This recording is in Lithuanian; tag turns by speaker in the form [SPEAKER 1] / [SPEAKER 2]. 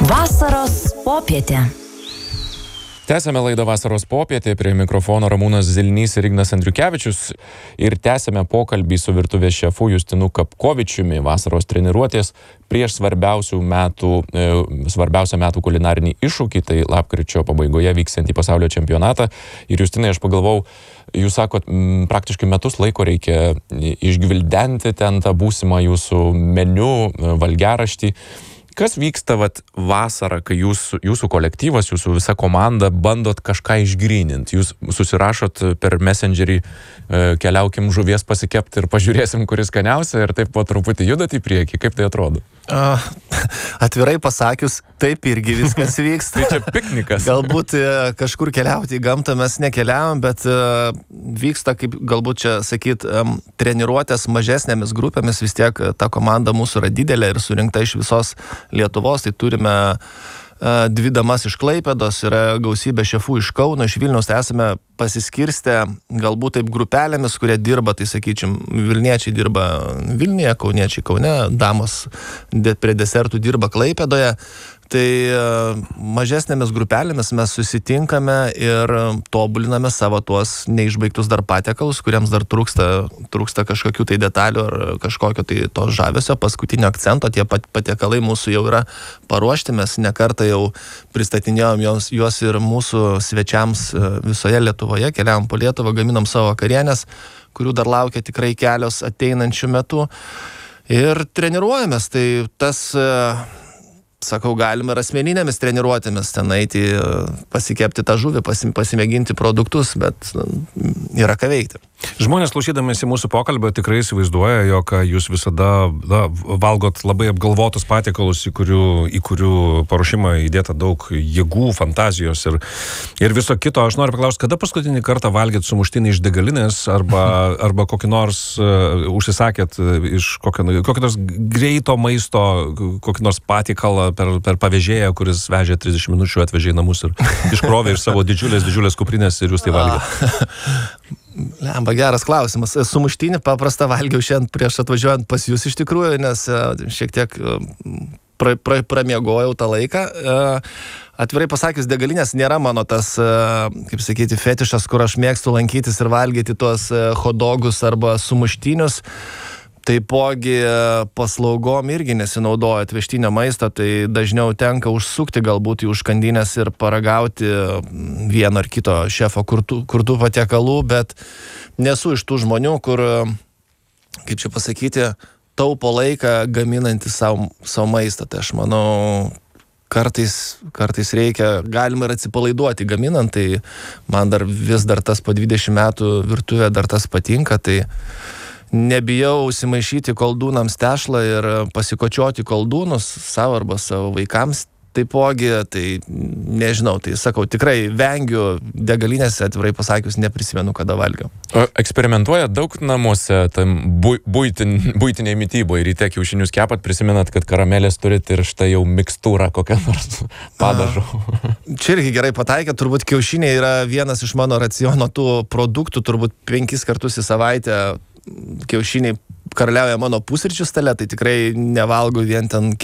[SPEAKER 1] Vasaros popietė.
[SPEAKER 2] Tęsėme laidą Vasaros popietė, prie mikrofono Ramūnas Zilnys ir Ignas Andriukevičius ir tęsėme pokalbį su virtuvės šefu Justinu Kapkovičiumi vasaros treniruotės prieš svarbiausią metų kulinarinį iššūkį, tai lapkričio pabaigoje vyksiantį pasaulio čempionatą. Ir Justinai, aš pagalvojau, jūs sakot, praktiškai metus laiko reikia išgvildenti ten tą būsimą jūsų meniu, valgiaraštį. Kas vyksta vasarą, kai jūsų kolektyvas, jūsų visa komanda bandot kažką išgryninti? Jūs susirašot per Messengerį, keliaukim žuvies pasikepti ir pažiūrėsim, kuris skaniausia, ir taip po truputį judat į priekį. Kaip tai atrodo?
[SPEAKER 3] Atvirai pasakius, taip irgi viskas vyksta.
[SPEAKER 2] Tai čia piknikas.
[SPEAKER 3] Galbūt kažkur keliauti į gamtą mes nekeliavom, bet vyksta, kaip galbūt čia sakyt, treniruotės mažesnėmis grupėmis. Vis tiek ta komanda mūsų yra didelė ir surinkta iš visos Lietuvos. Tai turime 2 damas iš Klaipėdos, yra gausybė šefų iš Kauno, iš Vilniaus. Tai esame pasiskirstę galbūt taip grupelėmis, kurie dirba, tai sakyčiam, Vilniečiai dirba Vilniuje, Kauniečiai Kaune, damos prie desertų dirba Klaipėdoje. Tai mažesnėmis grupelėmis mes susitinkame ir tobuliname savo tuos neišbaigtus dar patiekalus, kuriems dar trūksta kažkokių tai detalių ar kažkokio tai to žavesio, paskutinio akcento. Tie patiekalai mūsų jau yra paruošti, mes nekartą jau pristatinėjom juos ir mūsų svečiams visoje Lietuvoje, keliavom po Lietuvą, gaminam savo vakarienės, kurių dar laukia tikrai kelios ateinančių metų ir treniruojamės. Tai tas, sakau, galima ir asmeninėmis treniruotėmis ten eiti, pasikepti tą žuvį, pasimėginti produktus, bet yra ką veikti.
[SPEAKER 4] Žmonės, klausydamėsi mūsų pokalbio, tikrai įsivaizduoja, jog jūs visada valgot labai apgalvotus patiekalus, į kurių paruošimą įdėta daug jėgų, fantazijos ir viso kito. Aš noriu paklausti, kada paskutinį kartą valgėt sumuštinį iš degalinės arba kokį nors užsisakėt iš kokio nors greito maisto, kokį nors patiekalą per pavėžėją, kuris vežė 30 minučių, atvežė į namus ir iškrovė iš savo didžiulės kuprinės ir jūs tai valgėt.
[SPEAKER 3] Lemba, geras klausimas. Sumuštinį paprastą valgiau šiandien prieš atvažiuojant pas jūs iš tikrųjų, nes šiek tiek pramiegojau tą laiką. Atvirai pasakius, degalinės nėra mano tas, kaip sakyti, fetišas, kur aš mėgstu lankytis ir valgyti tuos hotdogus arba sumuštinius. Taipogi paslaugom irgi nesinaudoja atvežtinio maisto, tai dažniau tenka užsukti galbūt į užkandinės ir paragauti vieno ar kito šefo kurtų patiekalų, bet nesu iš tų žmonių, kur, kaip čia pasakyti, taupo laiką gaminantį savo maistą. Tai aš manau, kartais reikia, galima ir atsipalaiduoti gaminant, tai man vis dar tas po 20 metų virtuvė dar tas patinka, tai nebijau užsimaišyti koldūnams tešlą ir pasikočioti koldūnus savo arba savo vaikams. Taipogi, tai nežinau, tai sakau, tikrai vengiu degalinėse, atvirai pasakius, neprisimenu, kada valgiau.
[SPEAKER 2] Eksperimentuojat daug namuose, tam buitiniai mityboje, ryte kiaušinius kepat, prisimenat, kad karamelės turit ir štai jau mikstūrą kokią nors padažų.
[SPEAKER 3] Čia irgi gerai pataikė, turbūt kiaušiniai yra vienas iš mano raciono tų produktų, turbūt 5 kartus į savaitę kiaušiniai karaliauja mano pusryčių stale, tai tikrai nevalgau vien ten